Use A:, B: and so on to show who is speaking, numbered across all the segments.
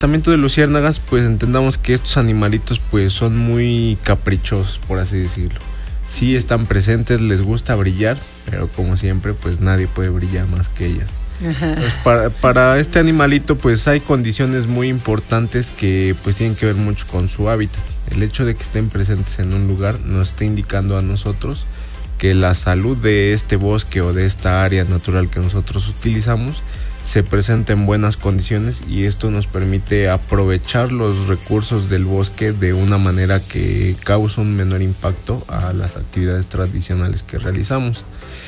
A: Avistamiento de luciérnagas, pues entendamos que estos animalitos pues son muy caprichosos, por así decirlo. Sí están presentes, les gusta brillar, pero como siempre pues nadie puede brillar más que ellas. Pues para este animalito pues hay condiciones muy importantes que pues tienen que ver mucho con su hábitat. El hecho de que estén presentes en un lugar nos está indicando a nosotros que la salud de este bosque o de esta área natural que nosotros utilizamos se presenta en buenas condiciones, y esto nos permite aprovechar los recursos del bosque de una manera que causa un menor impacto a las actividades tradicionales que realizamos.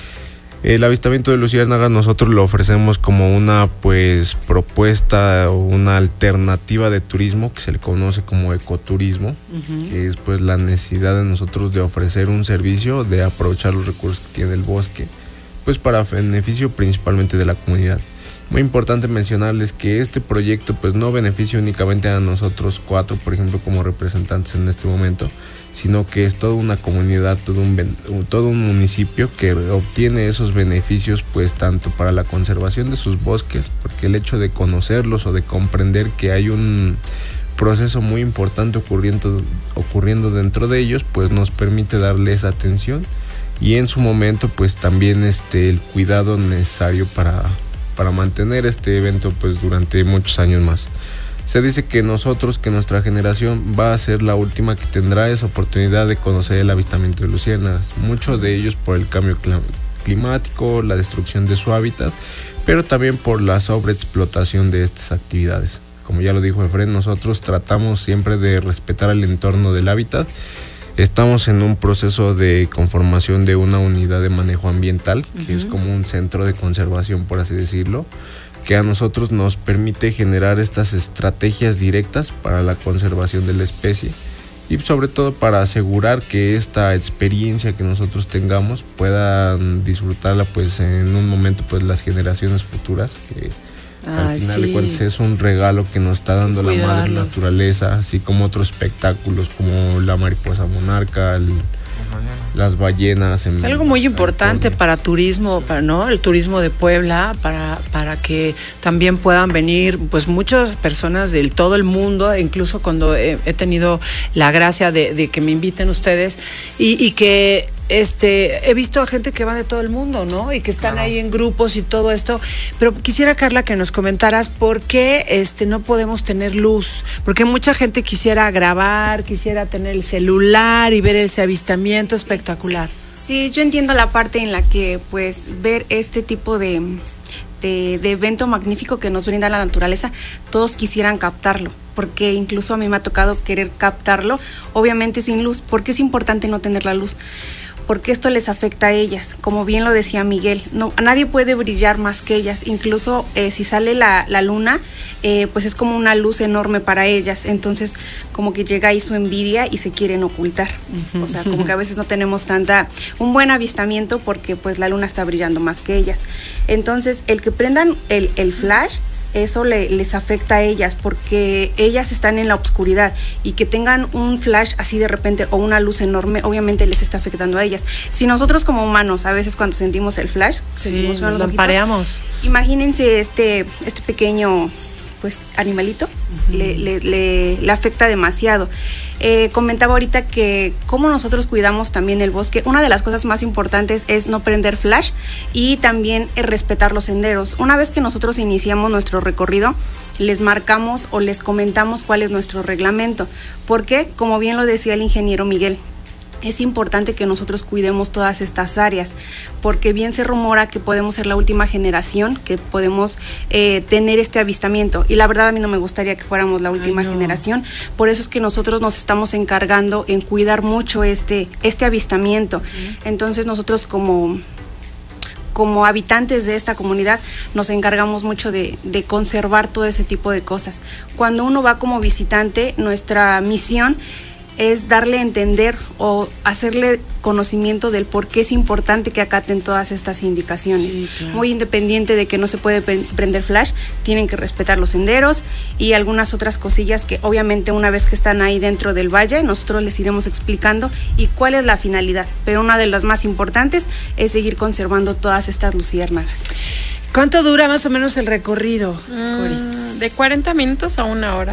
A: El avistamiento de luciérnagas nosotros lo ofrecemos como una pues propuesta o una alternativa de turismo que se le conoce como ecoturismo, que es pues la necesidad de nosotros de ofrecer un servicio, de aprovechar los recursos que tiene el bosque pues para beneficio principalmente de la comunidad. Muy importante mencionarles que este proyecto pues no beneficia únicamente a nosotros cuatro, por ejemplo, como representantes en este momento, sino que es toda una comunidad, todo un municipio que obtiene esos beneficios pues tanto para la conservación de sus bosques, porque el hecho de conocerlos o de comprender que hay un proceso muy importante ocurriendo dentro de ellos pues nos permite darles atención y en su momento pues también el cuidado necesario para mantener este evento pues durante muchos años más. Se dice que nuestra generación va a ser la última que tendrá esa oportunidad de conocer el avistamiento de luciérnagas, muchos de ellos por el cambio climático, la destrucción de su hábitat, pero también por la sobreexplotación de estas actividades. Como ya lo dijo Efren, nosotros tratamos siempre de respetar el entorno del hábitat. Estamos en un proceso de conformación de una unidad de manejo ambiental, que es como un centro de conservación, por así decirlo, que a nosotros nos permite generar estas estrategias directas para la conservación de la especie y sobre todo para asegurar que esta experiencia que nosotros tengamos puedan disfrutarla pues en un momento pues las generaciones futuras, que al final de cuentas es un regalo que nos está dando la madre naturaleza, así como otros espectáculos como la mariposa monarca, las ballenas.
B: Es algo muy importante para turismo, ¿no? El turismo de Puebla, para que también puedan venir pues muchas personas de todo el mundo, incluso cuando he tenido la gracia de que me inviten ustedes y que he visto a gente que va de todo el mundo, ¿no? Y que están ahí en grupos y todo esto. Pero quisiera, Carla, que nos comentaras por qué no podemos tener luz. Porque mucha gente quisiera grabar, quisiera tener el celular y ver ese avistamiento espectacular.
C: Sí, yo entiendo la parte en la que pues ver este tipo de evento magnífico que nos brinda la naturaleza, todos quisieran captarlo, porque incluso a mí me ha tocado querer captarlo, obviamente sin luz. ¿Por qué es importante no tener la luz? Porque esto les afecta a ellas, como bien lo decía Miguel, nadie puede brillar más que ellas, incluso si sale la luna, pues es como una luz enorme para ellas, entonces como que llega ahí su envidia y se quieren ocultar, o sea, como que a veces no tenemos un buen avistamiento porque pues la luna está brillando más que ellas, entonces el que prendan el flash, eso les afecta a ellas porque ellas están en la oscuridad y que tengan un flash así de repente o una luz enorme, obviamente les está afectando a ellas. Si nosotros como humanos a veces cuando sentimos el flash, sentimos los ojitos, pareamos. Imagínense este pequeño pues animalito, le afecta demasiado. Comentaba ahorita que cómo nosotros cuidamos también el bosque. Una de las cosas más importantes es no prender flash y también respetar los senderos. Una vez que nosotros iniciamos nuestro recorrido, les marcamos o les comentamos cuál es nuestro reglamento. Porque, como bien lo decía el ingeniero Miguel, es importante que nosotros cuidemos todas estas áreas, porque bien se rumora que podemos ser la última generación que podemos tener este avistamiento, y la verdad a mí no me gustaría que fuéramos la última generación, por eso es que nosotros nos estamos encargando en cuidar mucho este avistamiento. Entonces nosotros como habitantes de esta comunidad nos encargamos mucho de conservar todo ese tipo de cosas. Cuando uno va como visitante, nuestra misión es darle a entender o hacerle conocimiento del por qué es importante que acaten todas estas indicaciones. Sí, claro. Muy independiente de que no se puede prender flash, tienen que respetar los senderos y algunas otras cosillas que obviamente una vez que están ahí dentro del valle, nosotros les iremos explicando y cuál es la finalidad. Pero una de las más importantes es seguir conservando todas estas luciérnagas.
B: ¿Cuánto dura más o menos el recorrido, Cori?
D: De 40 minutos a 1 hora.